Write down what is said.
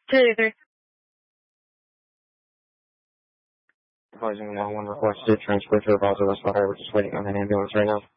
283. Advising now one requested transfer to Rosa West Fire. We're just waiting on an ambulance right now.